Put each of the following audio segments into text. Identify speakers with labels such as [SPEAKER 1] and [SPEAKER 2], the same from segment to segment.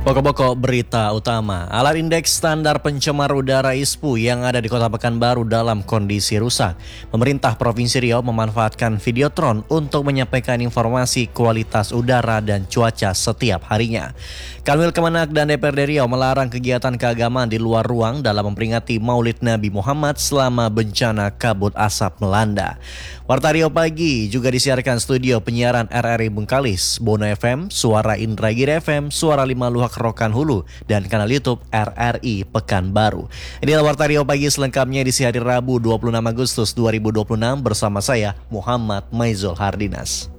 [SPEAKER 1] Pokok-pokok berita utama, alat indeks standar pencemar udara ISPU yang ada di Kota Pekanbaru dalam kondisi rusak. Pemerintah Provinsi Riau memanfaatkan Videotron untuk menyampaikan informasi kualitas udara dan cuaca setiap harinya. Kanwil Kemenak dan DPRD Riau melarang kegiatan keagamaan di luar ruang dalam memperingati Maulid Nabi Muhammad selama bencana kabut asap melanda. Warta Riau Pagi juga disiarkan studio penyiaran RRI Bengkalis, Bono FM, Suara Indragiri FM, Suara 5 Luhak Rokan Hulu, dan kanal YouTube RRI Pekanbaru. Inilah Warta Riau Pagi selengkapnya di hari Rabu 26 Agustus 2026 bersama saya Muhammad Maizul Hardinas.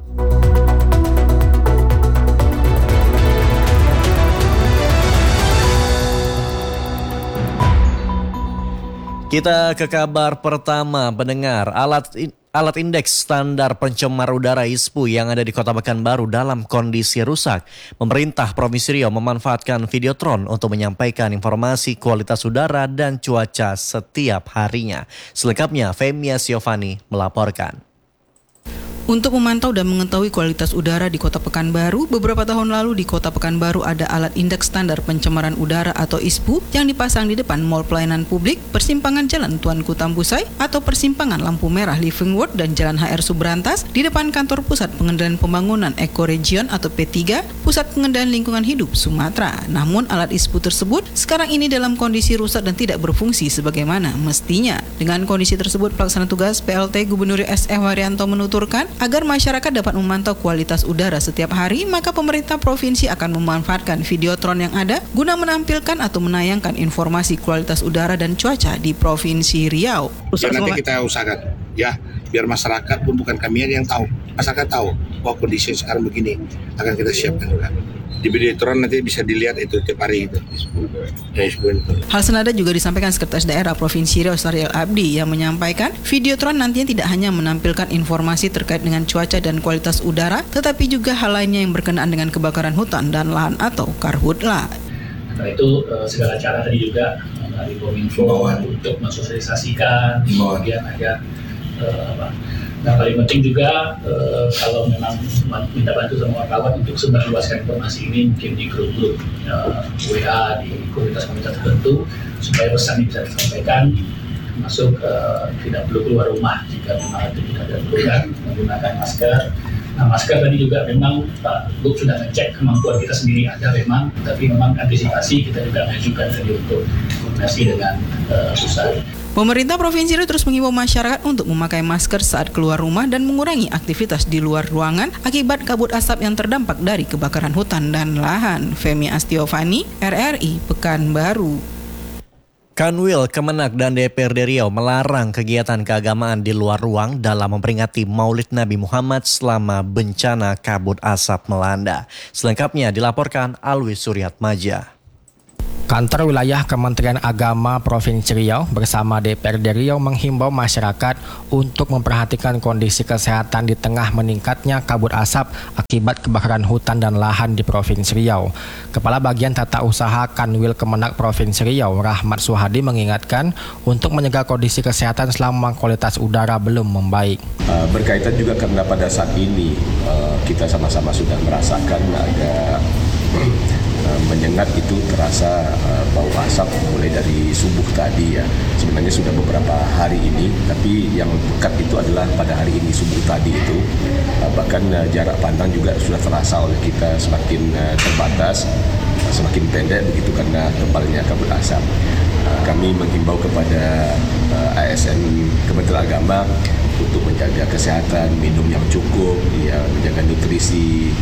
[SPEAKER 1] Kita ke kabar pertama, pendengar. Alat indeks standar pencemar udara ISPU yang ada di Kota Pekanbaru dalam kondisi rusak. Pemerintah Provinsi Riau memanfaatkan Videotron untuk menyampaikan informasi kualitas udara dan cuaca setiap harinya. Selengkapnya, Femia Siovani melaporkan.
[SPEAKER 2] Untuk memantau dan mengetahui kualitas udara di Kota Pekanbaru, beberapa tahun lalu di Kota Pekanbaru ada alat indeks standar pencemaran udara atau ISPU yang dipasang di depan Mall Pelayanan Publik, persimpangan Jalan Tuanku Tambusai atau persimpangan lampu merah Living World dan Jalan HR Subrantas, di depan kantor Pusat Pengendalian Pembangunan Ekoregion atau P3, Pusat Pengendalian Lingkungan Hidup Sumatera. Namun alat ISPU tersebut sekarang ini dalam kondisi rusak dan tidak berfungsi sebagaimana mestinya. Dengan kondisi tersebut, pelaksana tugas PLT Gubernur S.E. Haryanto menuturkan, agar masyarakat dapat memantau kualitas udara setiap hari, maka pemerintah provinsi akan memanfaatkan Videotron yang ada guna menampilkan atau menayangkan informasi kualitas udara dan cuaca di Provinsi Riau.
[SPEAKER 3] Ya, nanti kita usahakan, ya, biar masyarakat pun bukan kami yang tahu, masyarakat tahu bahwa kondisi sekarang begini, akan kita siapkan juga. Di Videotron nanti bisa dilihat itu tiap hari itu.
[SPEAKER 2] Hal senada juga disampaikan Sekretaris Daerah Provinsi Riau Sariel Abdi yang menyampaikan Videotron nantinya tidak hanya menampilkan informasi terkait dengan cuaca dan kualitas udara, tetapi juga hal lainnya yang berkenaan dengan kebakaran hutan dan lahan atau karhutla.
[SPEAKER 4] Karena itu segala cara tadi juga dari Kominfo untuk mensosialisasikan, kemudian agar nah, paling penting juga kalau memang minta bantu sama wartawan untuk sebarluaskan informasi ini mungkin di grup-grup WA di komunitas-komunitas tertentu supaya pesan ini bisa disampaikan, masuk tidak perlu keluar rumah jika memang itu tidak diperlukan, menggunakan masker. Nah, masker tadi juga memang Pak Gub sudah ngecek kemampuan kita sendiri ada memang, tapi memang antisipasi kita juga mengajukan tadi untuk koordinasi dengan pusat.
[SPEAKER 2] Pemerintah Provinsi Riau terus mengimbau masyarakat untuk memakai masker saat keluar rumah dan mengurangi aktivitas di luar ruangan akibat kabut asap yang terdampak dari kebakaran hutan dan lahan. Femia Astiovani, RRI Pekanbaru.
[SPEAKER 1] Kanwil Kemenak dan DPRD Riau melarang kegiatan keagamaan di luar ruang dalam memperingati Maulid Nabi Muhammad selama bencana kabut asap melanda. Selengkapnya dilaporkan Alwi Suryatmaja.
[SPEAKER 5] Kantor Wilayah Kementerian Agama Provinsi Riau bersama DPRD Riau menghimbau masyarakat untuk memperhatikan kondisi kesehatan di tengah meningkatnya kabut asap akibat kebakaran hutan dan lahan di Provinsi Riau. Kepala Bagian Tata Usaha Kanwil Kemenak Provinsi Riau, Rahmat Suhadi, mengingatkan untuk mencegah kondisi kesehatan selama kualitas udara belum membaik.
[SPEAKER 6] Berkaitan juga karena pada saat ini kita sama-sama sudah merasakan agak menyengat, itu terasa bau asap mulai dari subuh tadi ya. Sebenarnya sudah beberapa hari ini, tapi yang pekat itu adalah pada hari ini subuh tadi itu. Bahkan jarak pandang juga sudah terasa oleh kita semakin terbatas, semakin pendek begitu karena tebalnya kabut asap. Kami menghimbau kepada ASN Kementerian Agama untuk menjaga kesehatan, minum yang cukup, ya, menjaga nutrisi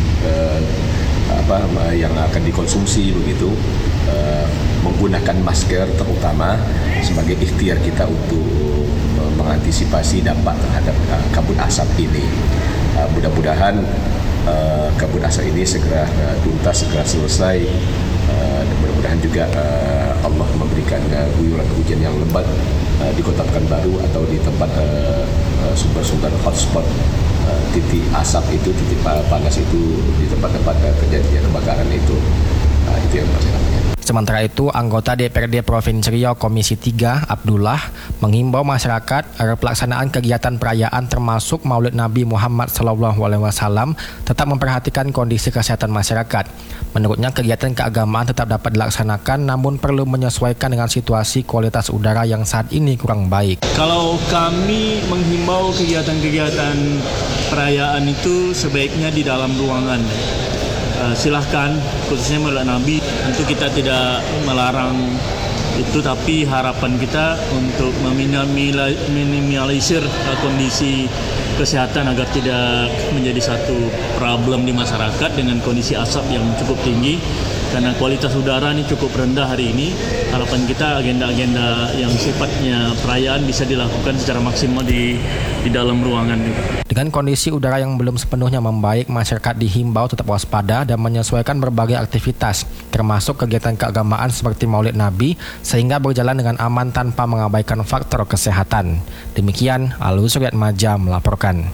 [SPEAKER 6] yang akan dikonsumsi begitu, menggunakan masker terutama sebagai ikhtiar kita untuk mengantisipasi dampak terhadap kabut asap ini. Mudah-mudahan kabut asap ini segera tuntas, segera selesai. Mudah-mudahan juga Allah memberikan guyuran hujan yang lebat di Kota Pekanbaru atau di tempat sumber-sumber hotspot titik asap itu, titik panas itu, di tempat-tempat terjadinya kebakaran itu. Itu yang pasti namanya.
[SPEAKER 5] Sementara itu, anggota DPRD Provinsi Riau Komisi 3, Abdullah, menghimbau masyarakat agar pelaksanaan kegiatan perayaan termasuk Maulid Nabi Muhammad SAW tetap memperhatikan kondisi kesehatan masyarakat. Menurutnya, kegiatan keagamaan tetap dapat dilaksanakan, namun perlu menyesuaikan dengan situasi kualitas udara yang saat ini kurang baik.
[SPEAKER 7] Kalau kami menghimbau kegiatan-kegiatan perayaan itu sebaiknya di dalam ruangan. Silahkan, khususnya Maulid Nabi, tentu kita tidak melarang itu, tapi harapan kita untuk meminimalisir kondisi kesehatan agar tidak menjadi satu problem di masyarakat dengan kondisi asap yang cukup tinggi. Karena kualitas udara ini cukup rendah hari ini, harapan kita agenda-agenda yang sifatnya perayaan bisa dilakukan secara maksimal di dalam ruangan juga.
[SPEAKER 5] Dengan kondisi udara yang belum sepenuhnya membaik, masyarakat dihimbau tetap waspada dan menyesuaikan berbagai aktivitas, termasuk kegiatan keagamaan seperti Maulid Nabi, sehingga berjalan dengan aman tanpa mengabaikan faktor kesehatan. Demikian, Alwi Suryatmaja melaporkan.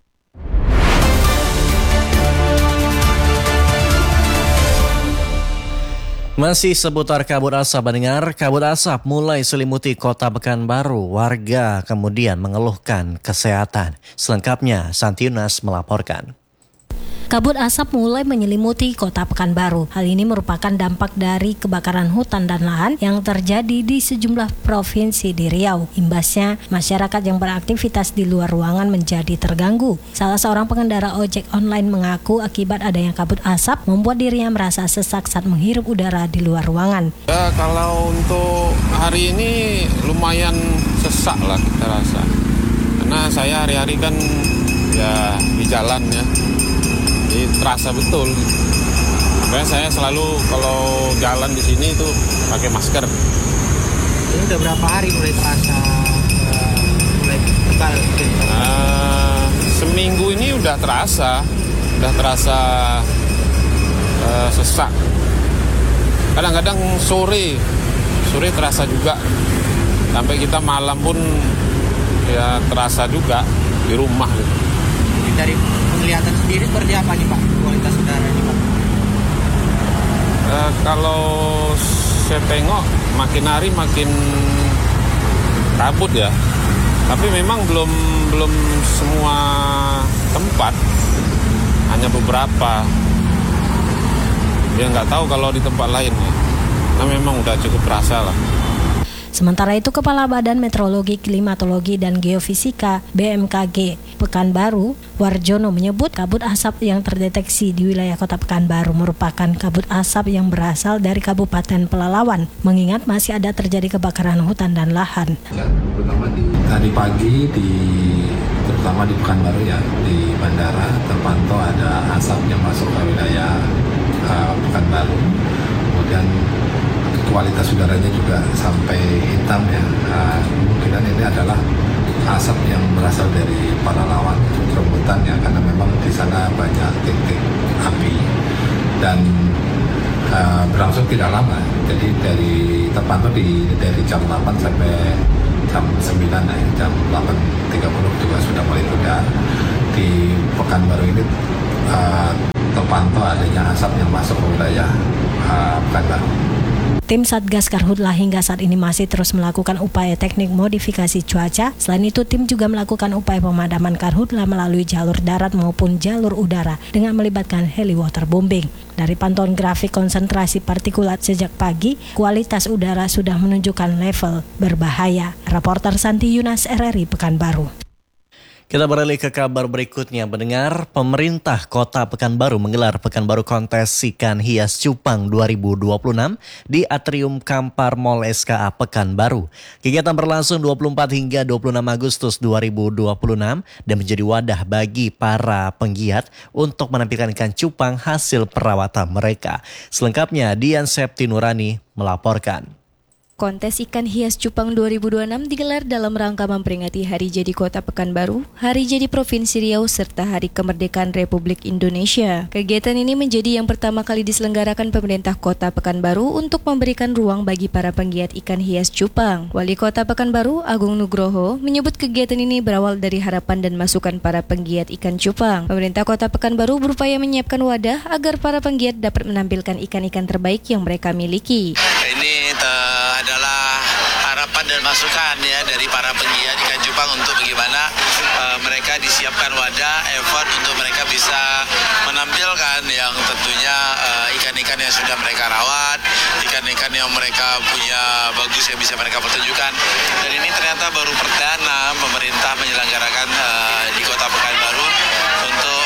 [SPEAKER 1] Masih seputar kabut asap, pendengar. Kabut asap mulai selimuti kota Pekanbaru. Warga kemudian mengeluhkan kesehatan. Selengkapnya, Santi Yunas melaporkan.
[SPEAKER 8] Kabut asap mulai menyelimuti kota Pekanbaru. Hal ini merupakan dampak dari kebakaran hutan dan lahan yang terjadi di sejumlah provinsi di Riau. Imbasnya, masyarakat yang beraktivitas di luar ruangan menjadi terganggu. Salah seorang pengendara ojek online mengaku akibat adanya kabut asap membuat dirinya merasa sesak saat menghirup udara di luar ruangan.
[SPEAKER 9] Ya, kalau untuk hari ini lumayan sesak lah kita rasa. Karena saya hari-hari kan ya di jalan ya. Jadi terasa betul. Makanya saya selalu kalau jalan di sini itu pakai masker.
[SPEAKER 10] Ini udah berapa hari mulai terasa mulai tebal?
[SPEAKER 9] Seminggu ini udah terasa sesak. Kadang-kadang sore terasa juga. Sampai kita malam pun ya terasa juga di rumah gitu.
[SPEAKER 10] Dari penglihatan sendiri seperti apa nih Pak, kualitas udaranya Pak?
[SPEAKER 9] Kalau saya tengok makin hari makin kabut ya. Tapi memang belum semua tempat, hanya beberapa. Ya nggak tahu kalau di tempat lain ya. Nah memang udah cukup terasa lah.
[SPEAKER 8] Sementara itu, Kepala Badan Meteorologi, Klimatologi, dan Geofisika BMKG Pekanbaru, Warjono menyebut kabut asap yang terdeteksi di wilayah kota Pekanbaru merupakan kabut asap yang berasal dari Kabupaten Pelalawan, mengingat masih ada terjadi kebakaran hutan dan lahan.
[SPEAKER 11] Ya, terutama tadi pagi terutama di Pekanbaru ya, di bandara terpantau ada asap yang masuk ke wilayah Pekanbaru. Kemudian kualitas udaranya juga sampai hitam ya. Kemungkinan ini adalah asap yang berasal dari Pelalawan, rambutan ya, karena memang di sana banyak titik api dan berlangsung tidak lama. Jadi terpantau dari jam 8 sampai jam 9 ya, jam 8.30 juga sudah mulai reda. Di Pekanbaru ini terpantau adanya asap yang masuk ke wilayah Pekanbaru.
[SPEAKER 8] Tim Satgas Karhutla hingga saat ini masih terus melakukan upaya teknik modifikasi cuaca. Selain itu, tim juga melakukan upaya pemadaman Karhutla melalui jalur darat maupun jalur udara dengan melibatkan heli waterbombing. Dari pantauan grafik konsentrasi partikulat sejak pagi, kualitas udara sudah menunjukkan level berbahaya. Reporter Santi Yunas, RRI Pekanbaru.
[SPEAKER 1] Kita beralih ke kabar berikutnya, pendengar. Pemerintah Kota Pekanbaru menggelar Pekanbaru Kontes Ikan Hias Cupang 2026 di Atrium Kampar Mall SKA Pekanbaru. Kegiatan berlangsung 24 hingga 26 Agustus 2026 dan menjadi wadah bagi para penggiat untuk menampilkan ikan cupang hasil perawatan mereka. Selengkapnya, Dian Septi Nurani melaporkan.
[SPEAKER 12] Kontes ikan hias cupang 2026 digelar dalam rangka memperingati Hari Jadi Kota Pekanbaru, Hari Jadi Provinsi Riau, serta Hari Kemerdekaan Republik Indonesia. Kegiatan ini menjadi yang pertama kali diselenggarakan pemerintah Kota Pekanbaru untuk memberikan ruang bagi para penggiat ikan hias cupang. Wali Kota Pekanbaru, Agung Nugroho, menyebut kegiatan ini berawal dari harapan dan masukan para penggiat ikan cupang. Pemerintah Kota Pekanbaru berupaya menyiapkan wadah agar para penggiat dapat menampilkan ikan-ikan terbaik yang mereka miliki.
[SPEAKER 13] Ini adalah harapan dan masukan ya dari para penggiat ikan cupang untuk bagaimana mereka disiapkan wadah, effort untuk mereka bisa menampilkan yang tentunya ikan-ikan yang sudah mereka rawat, ikan-ikan yang mereka punya bagus yang bisa mereka pertunjukkan. Dan ini ternyata baru perdana pemerintah menyelenggarakan di Kota Pekanbaru untuk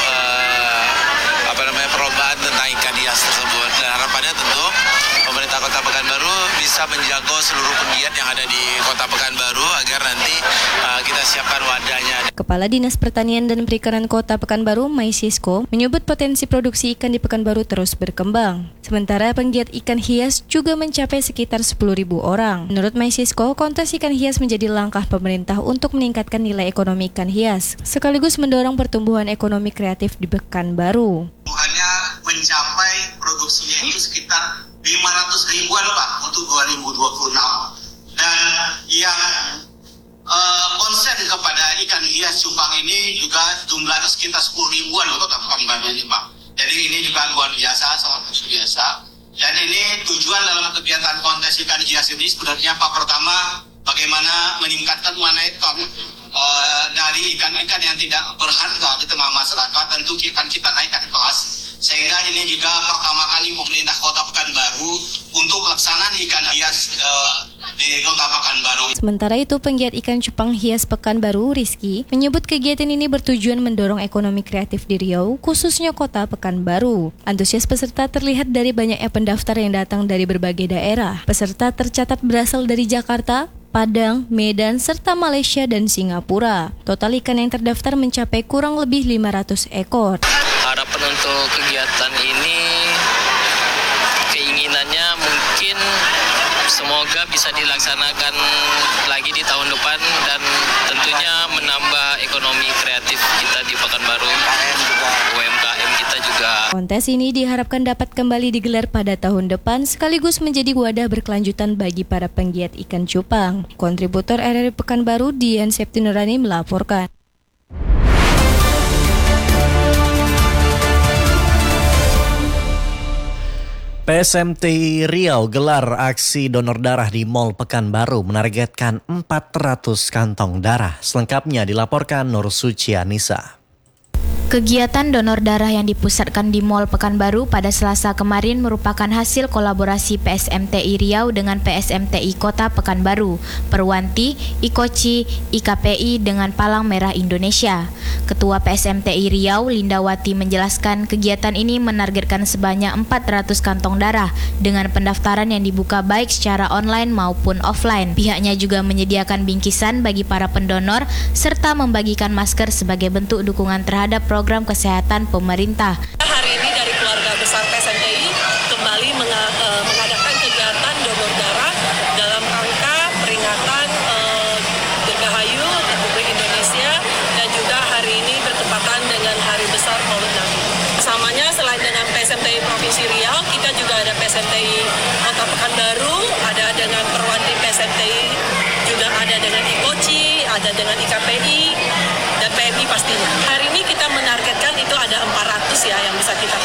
[SPEAKER 13] perlombaan tentang ikan hias tersebut. Dan harapannya tentu pemerintah Kota Pekanbaru bisa menjangkau seluruh penggiat yang ada di Kota Pekanbaru agar nanti kita siapkan wadahnya.
[SPEAKER 12] Kepala Dinas Pertanian dan Perikanan Kota Pekanbaru, Mai Sisko, menyebut potensi produksi ikan di Pekanbaru terus berkembang. Sementara penggiat ikan hias juga mencapai sekitar 10.000 orang. Menurut Mai Sisko, kontes ikan hias menjadi langkah pemerintah untuk meningkatkan nilai ekonomi ikan hias, sekaligus mendorong pertumbuhan ekonomi kreatif di Pekanbaru.
[SPEAKER 14] Mencapai produksinya itu sekitar 500 ribuan Pak untuk 2026, dan yang konsen kepada ikan hias cupang ini juga jumlahnya sekitar 10 ribuan untuk Pekanbaru ini Pak. Jadi ini juga luar biasa, sangat biasa. Dan ini tujuan dalam kegiatan kontes ikan hias ini sebenarnya Pak, pertama bagaimana meningkatkan menaikkan dari ikan-ikan yang tidak berharga di tengah masyarakat, tentu ikan kita naikkan kelas. Sehingga ini juga pertama kali pemerintah Kota Pekanbaru untuk pelaksanaan ikan hias di Kota Pekanbaru.
[SPEAKER 12] Sementara itu, penggiat ikan cupang hias Pekanbaru, Rizky, menyebut kegiatan ini bertujuan mendorong ekonomi kreatif di Riau, khususnya Kota Pekanbaru. Antusias peserta terlihat dari banyaknya pendaftar yang datang dari berbagai daerah. Peserta tercatat berasal dari Jakarta, Padang, Medan, serta Malaysia dan Singapura. Total ikan yang terdaftar mencapai kurang lebih 500 ekor.
[SPEAKER 15] Harapan untuk kegiatan ini, keinginannya mungkin semoga bisa dilaksanakan lagi di tahun depan dan tentunya menambah ekonomi kreatif kita di Pekanbaru, UMKM kita juga.
[SPEAKER 12] Kontes ini diharapkan dapat kembali digelar pada tahun depan sekaligus menjadi wadah berkelanjutan bagi para penggiat ikan cupang. Kontributor RRI Pekanbaru, Dian Septinurani melaporkan.
[SPEAKER 1] PSMTI Riau gelar aksi donor darah di Mall Pekanbaru menargetkan 400 kantong darah. Selengkapnya dilaporkan Nur Suci Anissa.
[SPEAKER 16] Kegiatan donor darah yang dipusatkan di Mall Pekanbaru pada Selasa kemarin merupakan hasil kolaborasi PSMTI Riau dengan PSMTI Kota Pekanbaru, Perwanti, Ikoci, IKPI dengan Palang Merah Indonesia. Ketua PSMTI Riau, Lindawati, menjelaskan kegiatan ini menargetkan sebanyak 400 kantong darah dengan pendaftaran yang dibuka baik secara online maupun offline. Pihaknya juga menyediakan bingkisan bagi para pendonor serta membagikan masker sebagai bentuk dukungan terhadap program kesehatan pemerintah.
[SPEAKER 17] Hari ini dari keluarga besar PSMTI kembali mengadakan kegiatan donor darah dalam rangka peringatan Dirgahayu Republik Indonesia, dan juga hari ini bertepatan dengan Hari Besar Maulid Nabi. Samanya selain dengan PSMTI Provinsi Riau, kita juga ada PSMTI Kota Pekanbaru, ada dengan Perwanti PSMTI, juga ada dengan Ikoci, ada dengan IKPI, dan PMI pastinya. Hari ini kita menargetkan itu ada 400 ya yang bisa kita